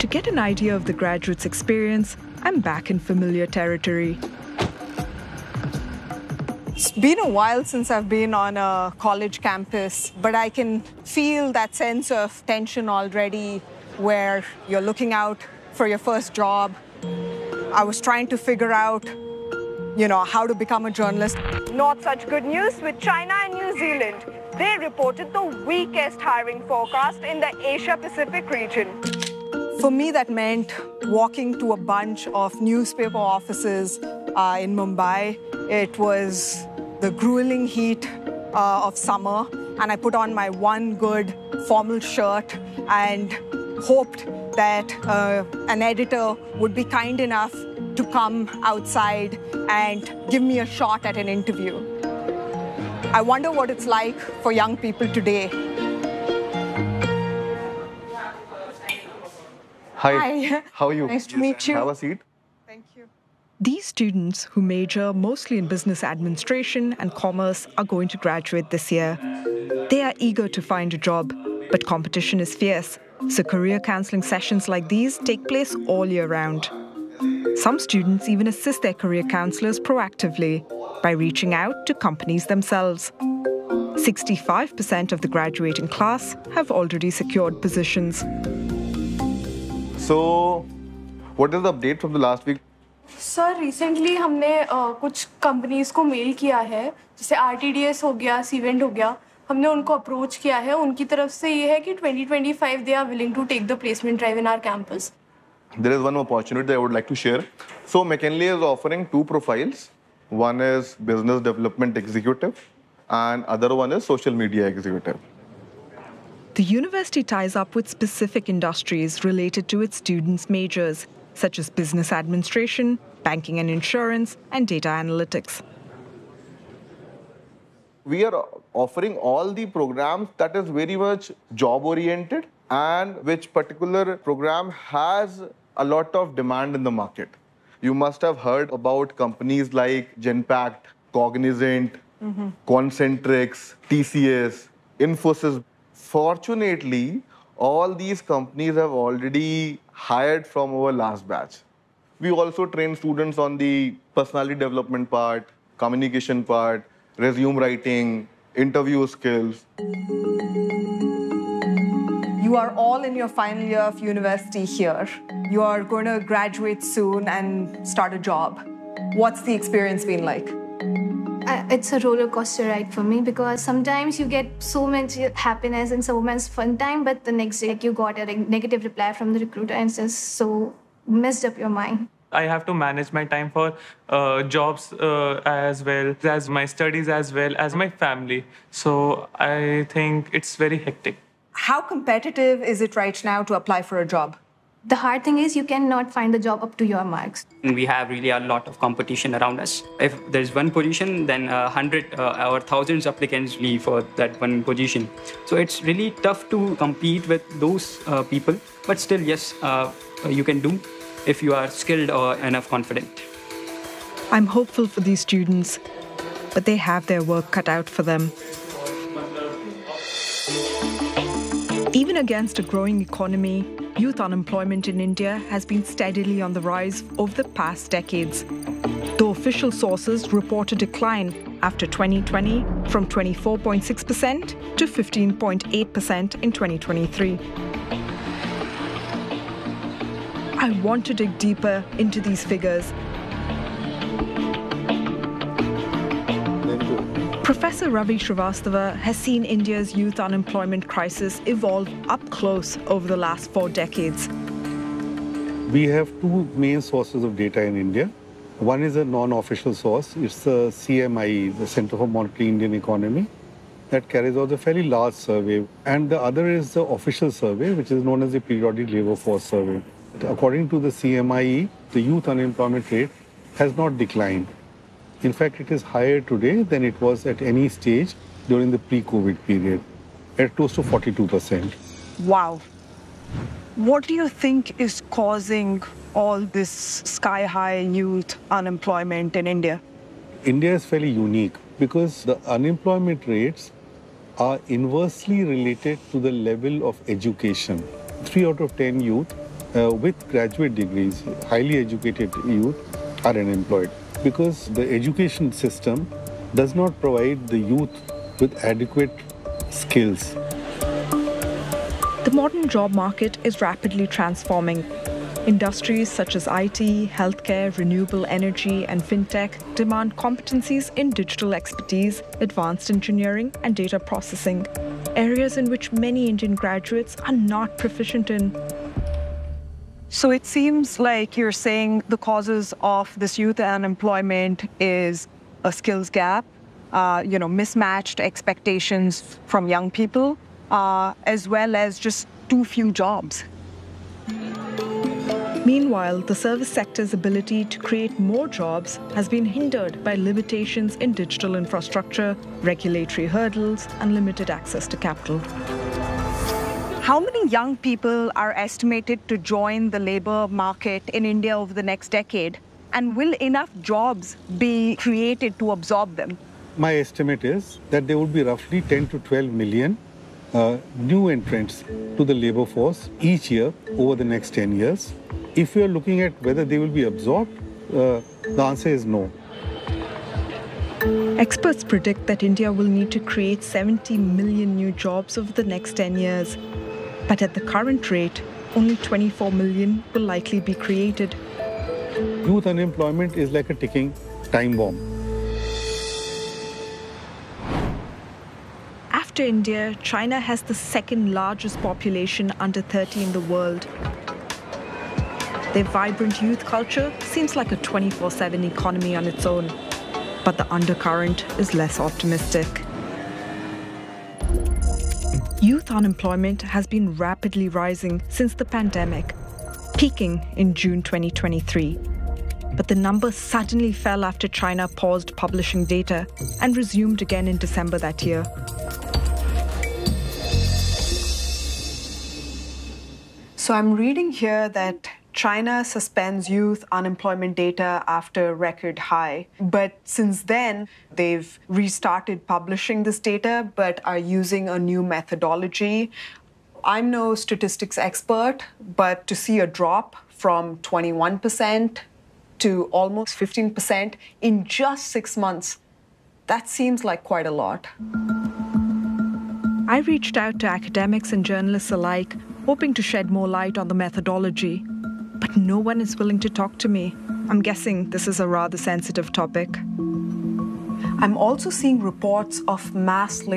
get an idea of the graduate's experience, I'm back in familiar territory. It's been a while since I've been on a college campus, but I can feel that sense of tension already where you're looking out for your first job. I was trying to figure out, how to become a journalist. Not such good news with China and New Zealand. They reported the weakest hiring forecast in the Asia-Pacific region. For me, that meant walking to a bunch of newspaper offices in Mumbai. It was the grueling heat of summer, and I put on my one good formal shirt and hoped that an editor would be kind enough to come outside and give me a shot at an interview. I wonder what it's like for young people today. Hi. How are you? Nice to meet you. Have a seat. Thank you. These students, who major mostly in business administration and commerce, are going to graduate this year. They are eager to find a job, but competition is fierce, so career counseling sessions like these take place all year round. Some students even assist their career counselors proactively by reaching out to companies themselves. 65% of the graduating class have already secured positions. So, what is the update from the last week? Sir recently हमने कुछ companies को mail किया है, जैसे RTDS हो गया, सीवेंट हो गया. हमने उनको अप्रोच किया है. उनकी तरफ से ये है कि 2025 they are willing to take the placement drive in our campus. There is one opportunity that I would like to share. So, McKinley is offering two profiles. One is business development executive and other one is social media executive. The university ties up with specific industries related to its students' majors, such as business administration, banking and insurance, and data analytics. We are offering all the programs that is very much job-oriented and which particular program has a lot of demand in the market. You must have heard about companies like Genpact, Cognizant, Concentrix, TCS, Infosys. Fortunately, all these companies have already hired from our last batch. We also train students on the personality development part, communication part, resume writing, interview skills. You are all in your final year of university here. You are going to graduate soon and start a job. What's the experience been like? It's a roller coaster ride for me because sometimes you get so much happiness and so much fun time, but the next day you got a negative reply from the recruiter and it's just so messed up your mind. I have to manage my time for jobs as well as my studies as well as my family. So I think it's very hectic. How competitive is it right now to apply for a job? The hard thing is you cannot find the job up to your marks. We have really a lot of competition around us. If there's one position, then 100 or thousands of applicants leave for that one position. So it's really tough to compete with those people. But still, yes, you can do if you are skilled or enough confident. I'm hopeful for these students, but they have their work cut out for them. Even against a growing economy, youth unemployment in India has been steadily on the rise over the past decades. Though official sources report a decline after 2020 from 24.6% to 15.8% in 2023. I want to dig deeper into these figures. Professor Ravi Srivastava has seen India's youth unemployment crisis evolve up close over the last 4 decades. We have two main sources of data in India. One is a non-official source. It's the CMIE, the Center for Monitoring Indian Economy, that carries out a fairly large survey. And the other is the official survey, which is known as the Periodic Labour Force Survey. According to the CMIE, the youth unemployment rate has not declined. In fact, it is higher today than it was at any stage during the pre-COVID period, at close to 42%. Wow. What do you think is causing all this sky-high youth unemployment in India? India is fairly unique because the unemployment rates are inversely related to the level of education. 3 out of 10 youth with graduate degrees, highly educated youth are unemployed because the education system does not provide the youth with adequate skills. The modern job market is rapidly transforming. Industries such as IT, healthcare, renewable energy, and fintech demand competencies in digital expertise, advanced engineering, and data processing, areas in which many Indian graduates are not proficient in. So it seems like you're saying the causes of this youth unemployment is a skills gap, mismatched expectations from young people, as well as just too few jobs. Meanwhile, the service sector's ability to create more jobs has been hindered by limitations in digital infrastructure, regulatory hurdles, and limited access to capital. How many young people are estimated to join the labor market in India over the next decade? And will enough jobs be created to absorb them? My estimate is that there would be roughly 10 to 12 million new entrants to the labor force each year over the next 10 years. If we are looking at whether they will be absorbed, the answer is no. Experts predict that India will need to create 70 million new jobs over the next 10 years. But at the current rate, only 24 million will likely be created. Youth unemployment is like a ticking time bomb. After India, China has the second largest population under 30 in the world. Their vibrant youth culture seems like a 24/7 economy on its own, but the undercurrent is less optimistic. Youth unemployment has been rapidly rising since the pandemic, peaking in June 2023. But the number suddenly fell after China paused publishing data and resumed again in December that year. So I'm reading here that China suspends youth unemployment data after record high. But since then, they've restarted publishing this data, but are using a new methodology. I'm no statistics expert, but to see a drop from 21% to almost 15% in just 6 months, that seems like quite a lot. I reached out to academics and journalists alike, hoping to shed more light on the methodology. But no one is willing to talk to me. I'm guessing this is a rather sensitive topic. I'm also seeing reports of mass